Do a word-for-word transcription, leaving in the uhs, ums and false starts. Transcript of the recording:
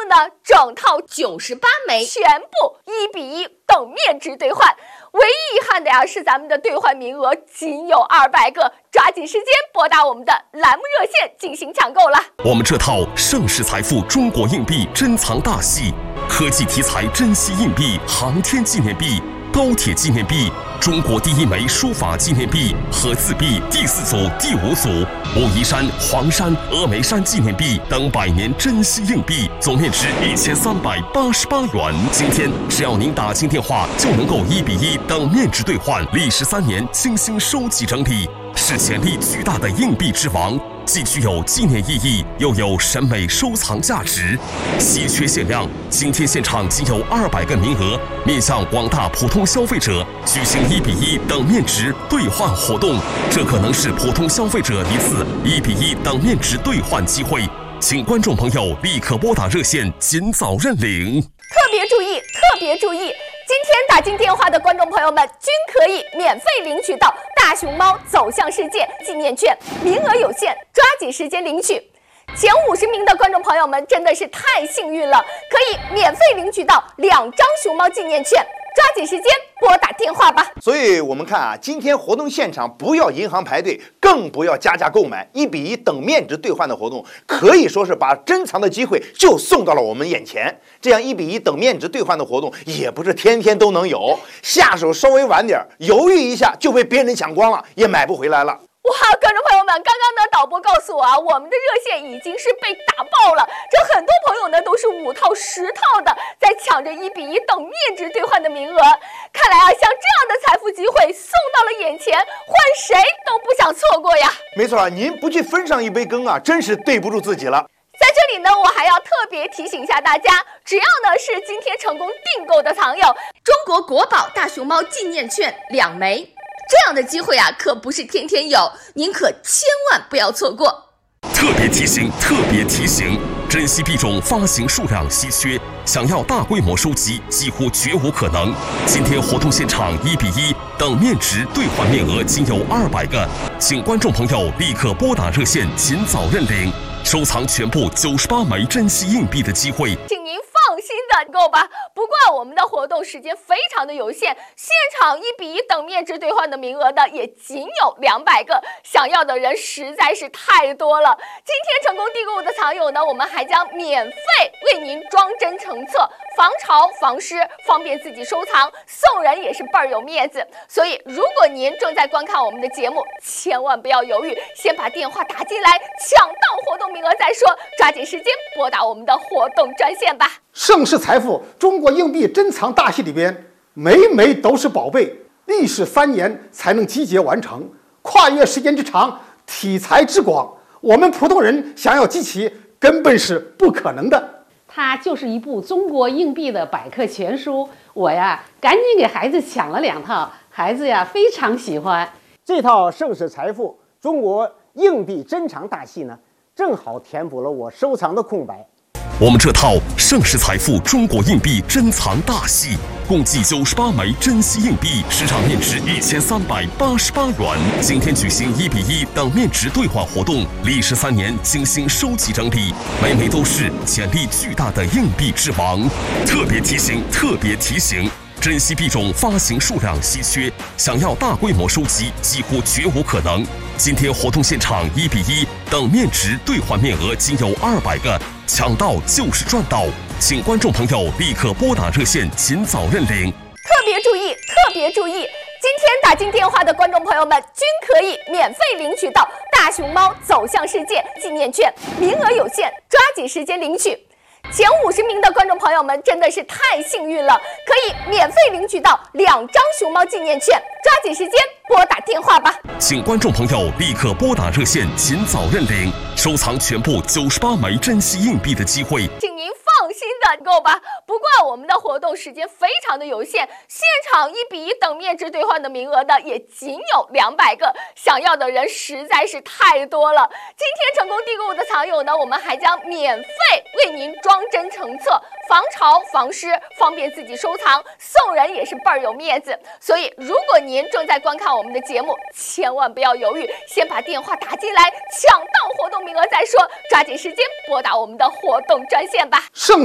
呢，整套九十八枚，全部一比一等面值兑换。唯一遗憾的呀是咱们的兑换名额仅有二百个，抓紧时间拨打我们的栏目热线进行抢购了。 我们这套盛世财富中国硬币珍藏大系，科技题材珍稀硬币、航天纪念币、高铁纪念币、中国第一枚书法纪念币和字币第四组、第五组、武夷山、黄山、峨眉山纪念币等百年珍稀硬币，总面值一千三百八十八元。今天只要您打进电话，就能够一比一等面值兑换，历时三年精心收集整理，是潜力巨大的硬币之王。既具有纪念意义，又有审美收藏价值，稀缺限量。今天现场仅有二百个名额，面向广大普通消费者举行一比一等面值兑换活动。这可能是普通消费者一次一比一等面值兑换机会，请观众朋友立刻拨打热线，尽早认领。 特别注意，特别注意！今天打进电话的观众朋友们均可以免费领取到大熊猫走向世界纪念券，名额有限，抓紧时间领取。前五十名的观众朋友们真的是太幸运了，可以免费领取到两张熊猫纪念券，抓紧时间拨打电话吧。 所以我们看啊，今天活动现场不要银行排队，更不要加价购买，一比一等面值兑换的活动，可以说是把珍藏的机会就送到了我们眼前。这样一比一等面值兑换的活动也不是天天都能有，下手稍微晚点，犹豫一下就被别人抢光了，也买不回来了。 哇，观众朋友们，刚刚呢导播告诉我啊，我们的热线已经是被打爆了，这很多朋友呢都是五套十套的在抢着一比一等面值兑换的名额。看来啊，像这样的财富机会送到了眼前，换谁都不想错过呀。 没错，您不去分上一杯羹啊，真是对不住自己了。 在这里呢，我还要特别提醒一下大家，只要呢是今天成功订购的藏友，中国国宝大熊猫纪念券两枚。这样的机会啊，可不是天天有，您可千万不要错过。 特别提醒，特别提醒，珍稀币种发行数量稀缺，想要大规模收集几乎绝无可能。今天活动现场一比一等面值兑换面额仅有二百个，请观众朋友立刻拨打热线，尽早认领收藏全部九十八枚珍稀硬币的机会。 请您放心的购吧。不过我们的活动时间非常的有限，现场一比一等面值兑换的名额呢也仅有两百个，想要的人实在是太多了。今天成功订购的藏友呢，我们还将免费为您装帧成册，防潮防湿，方便自己收藏，送人也是倍儿有面子。所以如果您正在观看我们的节目，千万不要犹豫，先把电话打进来，抢到活动名额再说，抓紧时间拨打我们的活动专线吧。 盛世财富中国硬币珍藏大系里边，每枚都是宝贝，历时三年才能集结完成，跨越时间之长，题材之广，我们普通人想要集齐根本是不可能的。 它就是一部中国硬币的百科全书，我呀赶紧给孩子抢了两套，孩子呀非常喜欢。 这套盛世财富中国硬币珍藏大系呢，正好填补了我收藏的空白。 我们这套盛世财富中国硬币珍藏大系，共计九十八枚珍稀硬币，市场面值一千三百八十八元。今天举行一比一等面值兑换活动，历时三年精心收集整理，每枚都是潜力巨大的硬币之王。特别提醒，特别提醒，珍稀币种发行数量稀缺，想要大规模收集几乎绝无可能。今天活动现场一比一等面值兑换面额仅有二百个，抢到就是赚到，请观众朋友立刻拨打热线，尽早认领。 特别注意，特别注意！今天打进电话的观众朋友们均可以免费领取到大熊猫走向世界纪念券，名额有限，抓紧时间领取。前五十名的观众朋友们真的是太幸运了，可以免费领取到两张熊猫纪念券，抓紧时间拨打电话吧。 请观众朋友立刻拨打热线，尽早认领收藏全部九十八枚珍稀硬币的机会。 请您放心的购吧。不过我们的活动时间非常的有限，现场一比一等面值兑换的名额呢也仅有两百个，想要的人实在是太多了。今天成功订购的藏友呢，我们还将免费为您装帧成册，防潮防湿，方便自己收藏，送人也是倍儿有面子。所以如果您正在观看我们的节目，千万不要犹豫，先把电话打进来，抢到活动名额再说，抓紧时间拨打我们的活动专线吧。 盛